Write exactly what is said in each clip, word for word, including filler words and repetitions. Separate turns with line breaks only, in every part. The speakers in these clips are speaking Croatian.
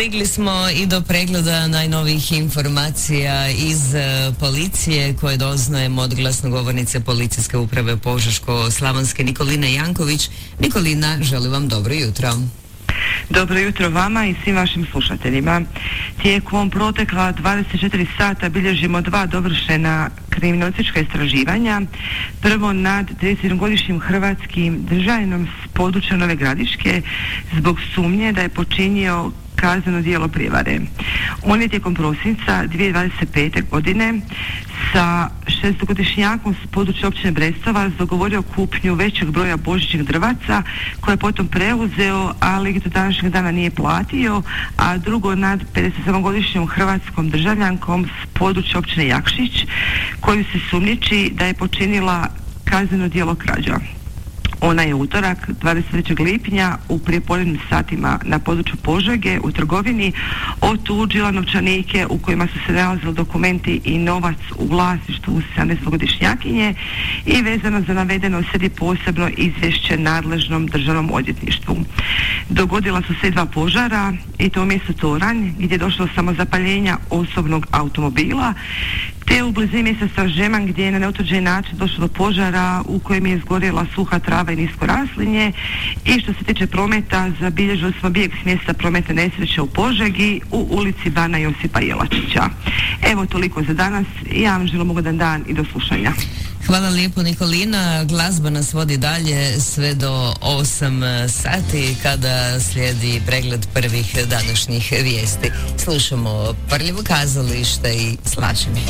Stigli smo i do pregleda najnovijih informacija iz uh, policije koje doznajemo od glasnogovornice Policijske uprave Požeško-slavonske Nikoline Janković. Nikolina, želim vam dobro jutro.
Dobro jutro vama i svim vašim slušateljima. Tijekom protekla dvadeset četiri sata bilježimo dva dovršena kriminalistička istraživanja. Prvo nad tridesetsedmogodišnjim hrvatskim državljaниnom s područja Nove Gradiške zbog sumnje da je počinio kazneno djelo prijevare. On je tijekom prosinca dvije tisuće dvadeset pete. godine sa šestogodišnjakom s područja općine Brestovac dogovorio kupnju većeg broja božićnih drvaca koje je potom preuzeo, ali do današnjeg dana nije platio, a drugo nad pedesetsedmogodišnjom hrvatskom državljankom s područja općine Jakšić koju se sumnjiči da je počinila kazneno djelo krađa. Ona je utorak dvadeset trećeg lipnja u prijepodnevnim satima na području Požege u trgovini otuđila novčanike u kojima su se nalazili dokumenti i novac u vlasništvu sedamnaestogodišnjakinje i vezano za navedeno slijedi posebno izvješće nadležnom državnom odvjetništvu. Dogodila su se dva požara i to u mjestu Toranj gdje je došlo samo zapaljenja osobnog automobila, te u blizini mjesta Stražeman gdje je na neutvrđeni način došlo do požara u kojem je izgorjela suha trava i nisko raslinje. I što se tiče prometa, zabilježili smo bijeg s mjesta prometne nesreće u Požegi u ulici Bana Josipa Jelačića. Evo toliko za danas i ja vam želim ugodan dan i do slušanja.
Hvala lijepo Nikolina. Glazba nas vodi dalje sve do osam sati kada slijedi pregled prvih današnjih vijesti. Slušamo Prljivo kazalište i Slaži mi.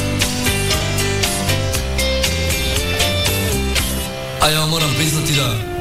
A ja moram priznati da